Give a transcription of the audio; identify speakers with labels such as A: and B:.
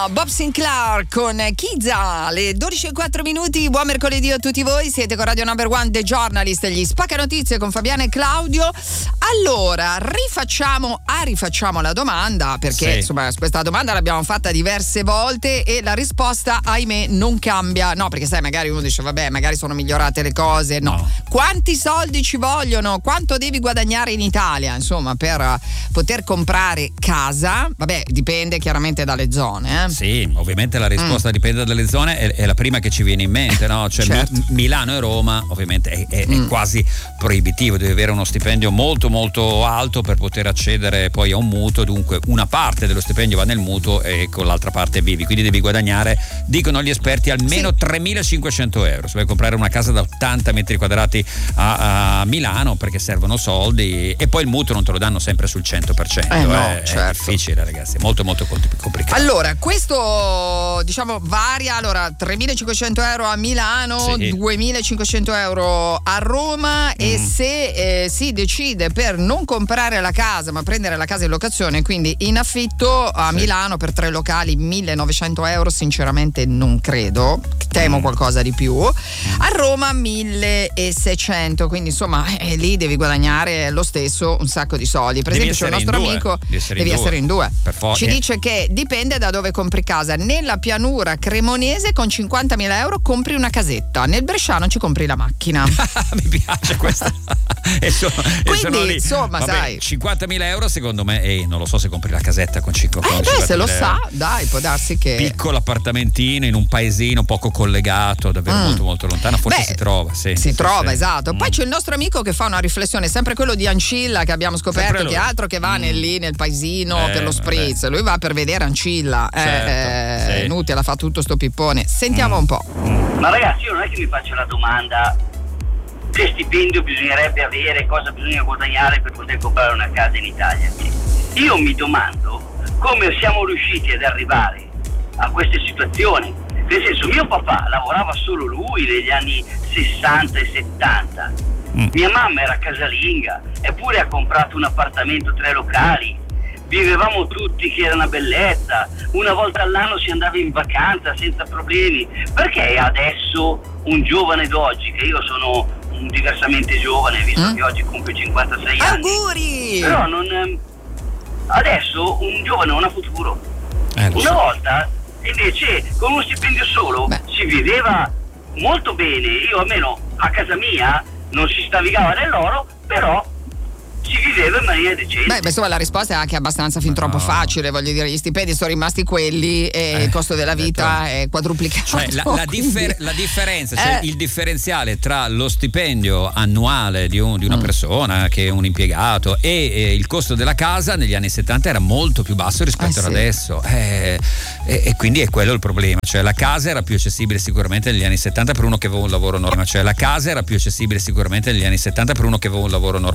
A: Bob Sinclair con Kiza, le 12:04. Buon mercoledì a tutti voi, siete con Radio Number One The Journalist, gli spacca notizie con Fabiana e Claudio. Allora, rifacciamo la domanda, perché insomma questa domanda l'abbiamo fatta diverse volte e la risposta, ahimè, non cambia. No, perché sai, magari uno dice vabbè, magari sono migliorate le cose. No. Quanti soldi ci vogliono? Quanto devi guadagnare in Italia, insomma, per poter comprare casa? Vabbè, dipende chiaramente dalle zone,
B: Sì, ovviamente la risposta dipende dalle zone, è la prima che ci viene in mente, no? Cioè certo. Milano e Roma ovviamente è quasi proibitivo, devi avere uno stipendio molto molto alto per poter accedere poi a un mutuo, dunque una parte dello stipendio va nel mutuo e con l'altra parte vivi, quindi devi guadagnare, dicono gli esperti, almeno 3.500 euro se vuoi comprare una casa da 80 metri quadrati a Milano, perché servono soldi e poi il mutuo non te lo danno sempre sul 100%, certo. È difficile, ragazzi, è molto molto complicato.
A: Allora, questo diciamo varia, allora 3.500 euro a Milano, 2.500 euro a Roma e se si decide per non comprare la casa ma prendere la casa in locazione, quindi in affitto a Milano per 3 locali 1.900 euro, sinceramente non credo, temo qualcosa di più. A Roma 1.600, quindi insomma lì devi guadagnare lo stesso un sacco di soldi. Per esempio c'è un nostro amico, devi essere in due, ci dice che dipende da dove compri casa. Nella pianura cremonese con 50.000 euro compri una casetta, nel bresciano ci compri la macchina.
B: Mi piace questa.
A: Quindi insomma,
B: vabbè,
A: sai,
B: 50.000 euro secondo me, non lo so se compri la casetta con 50.000
A: se lo sa, dai, può darsi che
B: piccolo appartamentino in un paesino poco collegato, davvero molto molto lontano, forse si trova. Si trova,
A: esatto. Poi c'è il nostro amico che fa una riflessione, sempre quello di Ancilla, che abbiamo scoperto che altro che va lì nel paesino per lo spritz, lui va per vedere Ancilla, è inutile, ha fatto tutto sto pippone. Sentiamo un po'.
C: Ma ragazzi, io non è che mi faccio la domanda che stipendio bisognerebbe avere, cosa bisogna guadagnare per poter comprare una casa in Italia. Io mi domando come siamo riusciti ad arrivare a queste situazioni. Nel senso, mio papà lavorava solo lui negli anni 60 e 70, mia mamma era casalinga, eppure ha comprato un appartamento 3 locali, vivevamo tutti che era una bellezza, una volta all'anno si andava in vacanza senza problemi. Perché adesso un giovane d'oggi, che io sono diversamente giovane, visto che oggi compie 56 anni,
A: auguri!
C: Però adesso un giovane non ha futuro. Una volta invece con uno stipendio solo si viveva molto bene. Io almeno a casa mia non si stavigava nell'oro, però si viveva in maniera decente.
A: Insomma la risposta è anche abbastanza fin troppo facile, voglio dire, gli stipendi sono rimasti quelli e il costo della vita è quadruplicato.
B: Cioè, la differenza, cioè il differenziale tra lo stipendio annuale di una persona che è un impiegato e il costo della casa negli anni 70 era molto più basso rispetto ad adesso, e quindi è quello il problema. Cioè la casa era più accessibile sicuramente negli anni 70 per uno che aveva un lavoro normale,